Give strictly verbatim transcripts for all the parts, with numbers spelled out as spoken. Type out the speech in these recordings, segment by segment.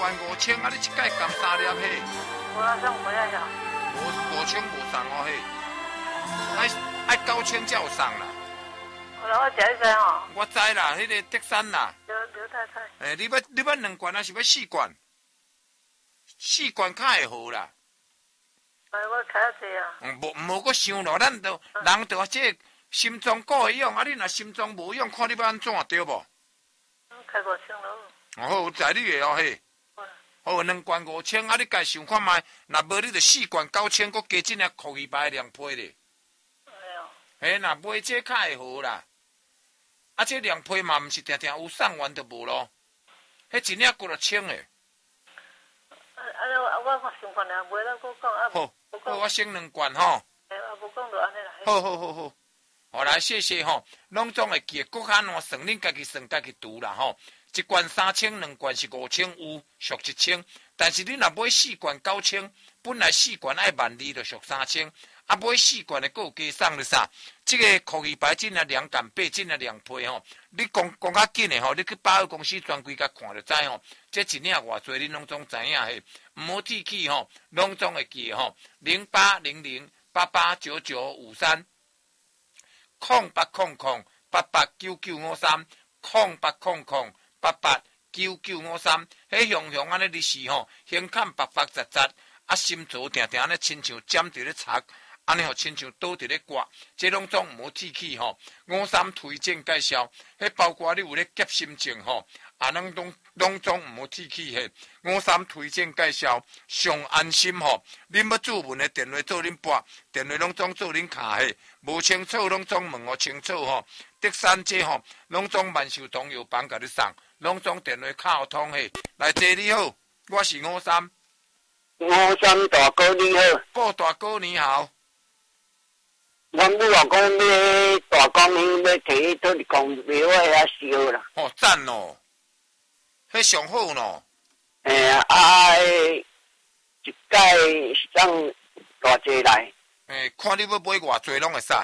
罐五千，啊，你一届含三粒嘿？ 无啊，送回来呀。 五五千无送哦嘿，爱爱九千才有送啦。 我来我食一声哦。 我知啦，迄、那个德山啦。 刘刘太太。 诶、欸，你要你要两罐还是要四罐？四罐较会好啦。 哎，我开下济啊。 嗯，无无个想咯，咱都、嗯、人着即心脏够会用，啊，你若心脏无用，看你要安怎对无？ 开五千咯。 好，在你个哦嘿。好，两罐五千，啊！你家想看卖，若无你就四罐九千，搁加一领酷鱼牌凉皮咧。 哎呦， 嘿，若买这较会好啦。啊，这凉皮嘛，毋是定定有送完就无咯。迄一领几落千诶。 啊啊！我我想看俩，买了搁讲啊。 好，好，我先两罐吼。 哎，啊，无讲就安尼啦。 好好好好，好来，谢谢吼。拢总会记，搁较难算，恁家己算家己读啦吼。一罐三千，两罐是五千，有俗一千。但是你若买四罐九千，本来四罐爱万二就俗三千，啊买四罐的搁有加送了啥？这个酷鱼牌真啊凉感八真啊凉皮吼，你讲讲较紧的吼，你去百货公司专柜甲看就知吼。这一领偌济，恁拢总知影嘿，唔好提起吼，拢总会记吼。零八零零八八九九五三，空八空空八八九九五三，空八空空。八八九九五三，迄雄雄安尼日时吼，胸坎白白杂杂，啊心脏定定安尼亲像尖伫咧插，安尼吼亲像倒伫咧刮，这拢总唔好提起吼。五三推荐介绍，迄包括你有咧急心症吼，啊拢拢拢总唔好提起嘿。五三推荐介绍上安心吼，恁要注文的电话做恁拨，电话拢总做恁卡嘿，无清楚拢总问我清楚吼。德山这吼，拢总万寿同药房甲你送。拢总电话卡通嘿，来坐你好，我是五三。 五三大哥你好， 顾大哥你好。 阮母老公要大公园要摕倒去公庙遐烧啦。 哦，赞哦，迄上好喏。 诶啊，一届送偌济来？ 诶，看你要买偌济拢会使。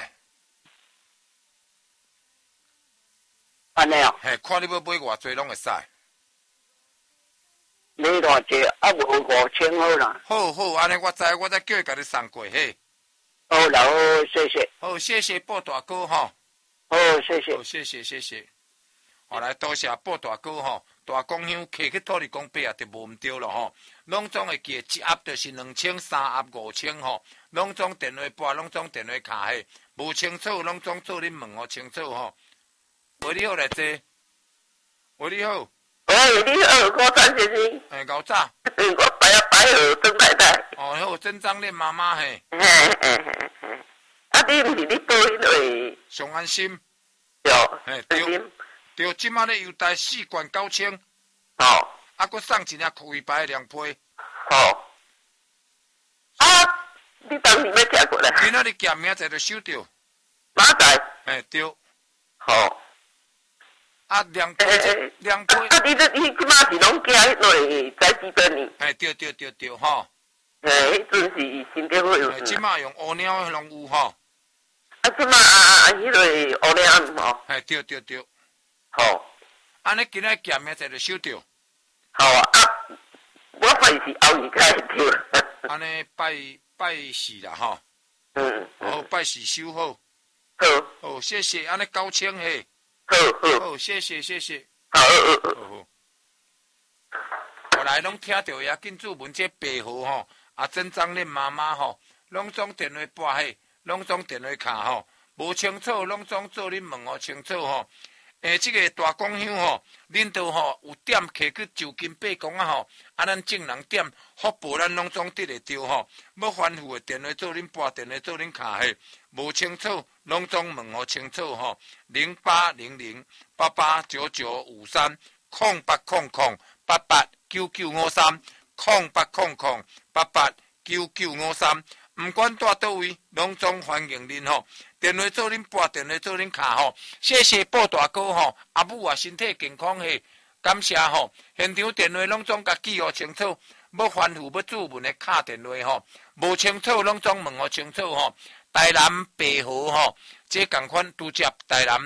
安尼哦， 嘿，看你要买偌济拢会使。 买偌济啊？无五千好啦。 好好，安尼我知，我再叫伊甲你送过嘿。 好啦，好，谢谢。 好，谢谢鲍大哥吼。 好，谢谢。 好，谢谢谢谢。好来，多谢鲍大哥吼。大公香摕去土地公伯啊，就无毋对咯吼。拢总会记一盒就是两千，三盒五千吼。拢总电话拨，拢总电话卡嘿。无清楚，拢总做恁问我清楚吼。喂，你好来坐。喂，你好。 喂，你好，我张先生。 诶，搞早。 我摆啊摆好，曾太太。 哦，好，曾张练妈妈嘿。 嘿嘿嘿嘿。啊，你毋是你报迄个？ 上安心。 对。 嘿，对。对，即马咧优待四罐九千。 哦。 啊，佮送一领酷鱼牌凉皮。 哦。啊，你当时要寄过来？ 今仔日寄明仔就收到。 明仔。 嘿，对。 好。 啊，凉皮，凉皮。 啊，你这你即马是拢寄迄类在几多年？ 哎，对对对对，吼。 哎，迄阵是新店会有。 即马用乌鸟拢有吼。 啊，即马啊，迄个乌鸟吼。 哎，对对对。 好。 安尼今仔寄明仔就收到。 好啊，啊，我拜是后日开着。 安尼拜拜四啦，吼。 嗯。 好，拜四收好。 好。 好，谢谢，安尼九千嘿。 好好， 好，谢谢谢谢。 好好好。 好好。后来拢听到呀，紧注文这白号吼，啊，真张恁妈妈吼，拢总电话拨嘿，拢总电话卡吼，无清楚，拢总做恁问我清楚吼。诶，这个大公香吼，恁都吼有点摕去就近八公啊吼，啊，咱正人点福报咱拢总得会着吼。要吩咐的电话做恁拨，电话做恁卡嘿，无清楚，拢总问我清楚吼。零八零零八八九九五三，空八空空八八九九五三，空八空空八八九九五三。唔管住倒位，拢总欢迎恁吼。电话做恁拨，电话做恁卡吼。谢谢鲍大哥吼，阿母啊身体健康嘿，感谢吼。现场电话拢总甲记号清楚，要吩咐要注文的卡电话吼，无清楚拢总问我清楚吼。台南白河吼，这共款拄接台南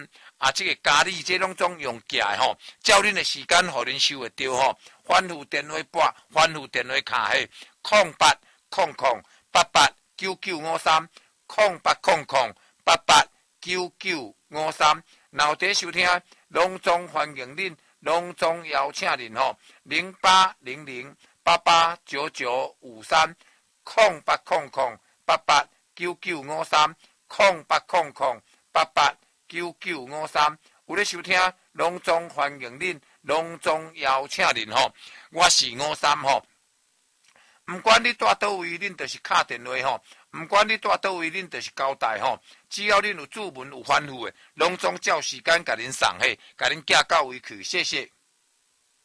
啊，这个咖喱这拢总用寄的吼，照恁的时间，互恁收会到吼。反复电话拨，反复电话卡迄空八空空八八九九五三，空八空空八八九九五三。然后伫收听，隆重欢迎恁，隆重邀请恁吼，零八零零八八九九五三，空八空空八八九九五三，空八空空八八九九五三。有咧收听，隆重欢迎恁，隆重邀请恁吼。我是五三吼，毋管你住倒位，恁就是敲电话吼；毋管你住倒位，恁就是交代吼。只要恁有注文有反复的，隆重照时间甲恁送嘿，甲恁寄到位去，谢谢。